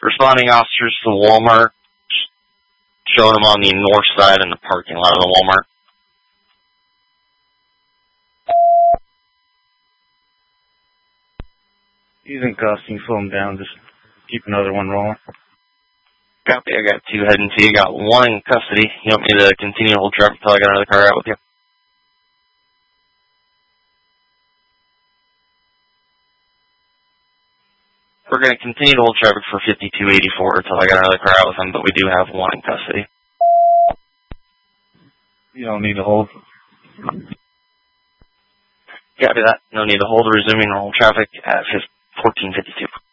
Responding officers to the Walmart, showing them on the north side in the parking lot of the Walmart. He's in custody, slow him down, just keep another one rolling. Copy, I got 2 heading to you, got 1 in custody. You want me to continue to hold traffic until I got another car out with you? We're going to continue to hold traffic for 5284 until I got another car out with him, but we do have 1 in custody. You don't need to hold. Copy that. No need to hold. Resuming normal traffic at 1452.